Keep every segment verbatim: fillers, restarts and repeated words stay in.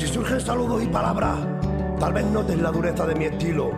surgen saludos y palabras, tal vez notes la dureza de mi estilo,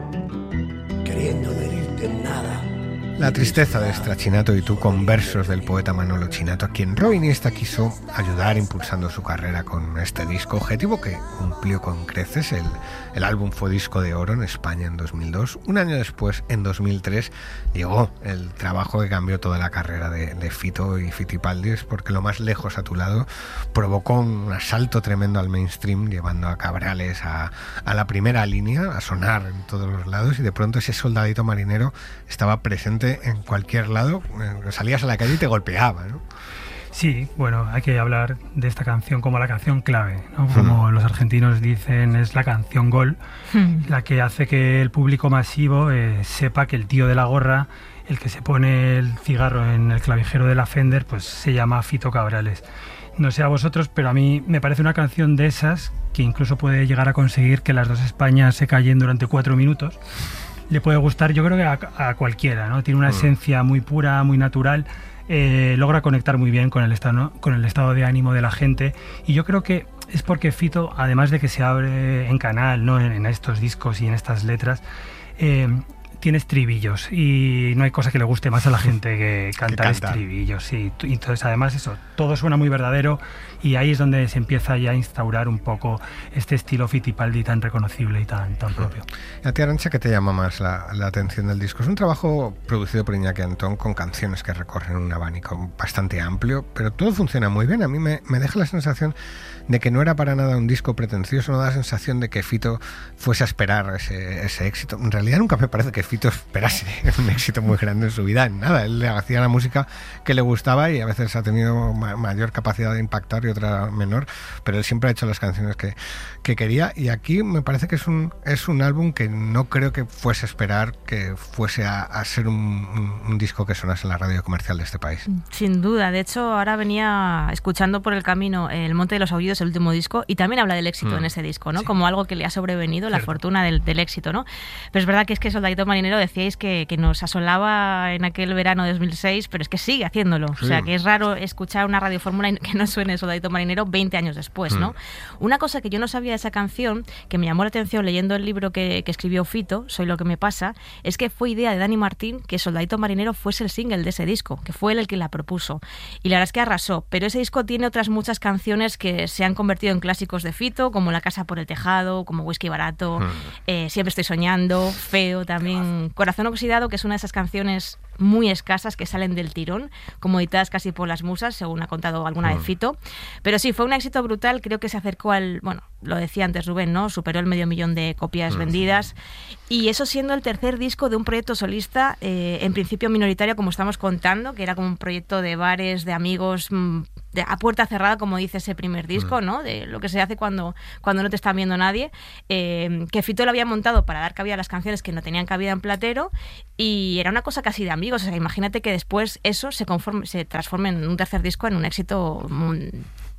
queriendo no herirte en nada. La tristeza de Strachinato y tú, con versos del poeta Manolo Chinato, a quien Rob Iniesta quiso ayudar impulsando su carrera con este disco, objetivo que cumplió con creces. El, el álbum fue disco de oro en España en dos mil dos. Un año después, en dos mil tres, llegó el trabajo que cambió toda la carrera de, de Fito y Fitipaldis, porque Lo más lejos a tu lado provocó un asalto tremendo al mainstream, llevando a Cabrales a, a la primera línea, a sonar en todos los lados, y de pronto ese soldadito marinero estaba presente en cualquier lado. Salías a la calle y te golpeaba, ¿no? Sí, bueno, hay que hablar de esta canción como la canción clave, ¿no? Como mm. los argentinos dicen, es la canción gol, mm. la que hace que el público masivo eh, sepa que el tío de la gorra, el que se pone el cigarro en el clavijero de la Fender, pues se llama Fito Cabrales. No sé a vosotros, pero a mí me parece una canción de esas que incluso puede llegar a conseguir que las dos Españas se callen durante cuatro minutos. Le puede gustar, yo creo que a, a cualquiera, ¿no? Tiene una mm. esencia muy pura, muy natural, eh, logra conectar muy bien con el, estado, con el estado de ánimo de la gente, y yo creo que es porque Fito, además de que se abre en canal, ¿no? en, en estos discos y en estas letras, eh, tiene estribillos, y no hay cosa que le guste más a la gente que cantar que estribillos. Sí. Y entonces, además, eso, todo suena muy verdadero, y ahí es donde se empieza ya a instaurar un poco este estilo Fitipaldi tan reconocible y tan, tan propio. ¿A ti, Arantxa, qué te llama más la, la atención del disco? Es un trabajo producido por Iñaki Antón, con canciones que recorren un abanico bastante amplio, pero todo funciona muy bien. A mí me, me deja la sensación de que no era para nada un disco pretencioso, no da la sensación de que Fito fuese a esperar ese, ese éxito. En realidad nunca me parece que Fito esperase un éxito muy grande en su vida, en nada. Él le hacía la música que le gustaba, y a veces ha tenido ma- mayor capacidad de impactar y otra menor, pero él siempre ha hecho las canciones que, que quería, y aquí me parece que es un, es un álbum que no creo que fuese a esperar que fuese a, a ser un, un, un disco que sonase en la radio comercial de este país. Sin duda. De hecho, ahora venía escuchando por el camino El Monte de los Aullidos, el último disco, y también habla del éxito mm. en ese disco, ¿no? Sí. Como algo que le ha sobrevenido, Cierto. La fortuna del, del éxito, ¿no? Pero es verdad que es que Soldadito Marinero, decíais que, que nos asolaba en aquel verano de dos mil seis, pero es que sigue haciéndolo. Sí. O sea, que es raro escuchar una radiofórmula y que no suene Soldadito Marinero veinte años después, ¿no? Mm. Una cosa que yo no sabía de esa canción, que me llamó la atención leyendo el libro que, que escribió Fito, Soy lo que me pasa, es que fue idea de Dani Martín que Soldadito Marinero fuese el single de ese disco, que fue él el que la propuso. Y la verdad es que arrasó. Pero ese disco tiene otras muchas canciones que se han convertido en clásicos de Fito, como La casa por el tejado, como Whisky barato, mm. eh, Siempre estoy soñando, Feo también, Corazón oxidado, que es una de esas canciones muy escasas que salen del tirón, como editadas casi por las musas, según ha contado alguna mm. vez Fito. Pero sí, fue un éxito brutal, creo que se acercó al, bueno, lo decía antes Rubén, ¿no? Superó el medio millón de copias mm. vendidas, y eso siendo el tercer disco de un proyecto solista, eh, en principio minoritario, como estamos contando, que era como un proyecto de bares, de amigos, de, a puerta cerrada, como dice ese primer disco, mm. ¿no? De lo que se hace cuando, cuando no te está viendo nadie, eh, que Fito lo había montado para dar cabida a las canciones que no tenían cabida en Platero, y era una cosa casi de amigos. O sea, imagínate que después eso se, conforme, se transforme en un tercer disco en un éxito muy...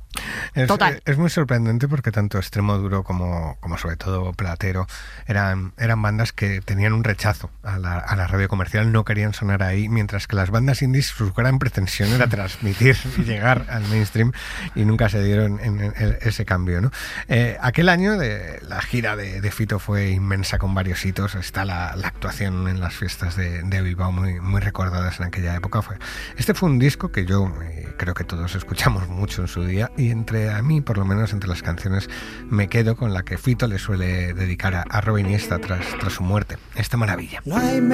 Es, Total. es muy sorprendente, porque tanto Extremo Duro como, como sobre todo Platero eran, eran bandas que tenían un rechazo a la, a la radio comercial, no querían sonar ahí, mientras que las bandas indies, su gran pretensión era transmitir y llegar al mainstream, y nunca se dieron en, en, en ese cambio, ¿no? Eh, aquel año de, la gira de, de Fito fue inmensa, con varios hitos. Está la, la actuación en las fiestas de, de Bilbao, muy, muy recordadas en aquella época. Fue, este fue un disco que yo eh, creo que todos escuchamos mucho en su día, y entre a mí, por lo menos entre las canciones, me quedo con la que Fito le suele dedicar a, a Rob Iniesta tras, tras su muerte, esta maravilla.